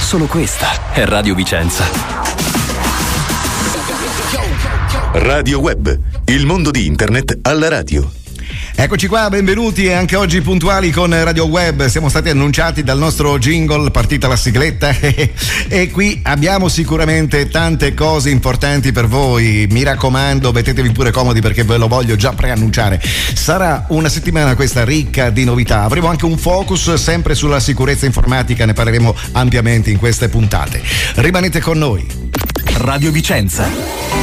solo questa è Radio Vicenza. Radio Web, il mondo di internet alla radio. Eccoci qua, benvenuti e anche oggi puntuali con Radio Web. Siamo stati annunciati dal nostro jingle, partita la sigletta e qui abbiamo sicuramente tante cose importanti per voi. Mi raccomando, mettetevi pure comodi perché ve lo voglio già preannunciare. Sarà una settimana questa ricca di novità. Avremo anche un focus sempre sulla sicurezza informatica, ne parleremo ampiamente in queste puntate. Rimanete con noi. Radio Vicenza.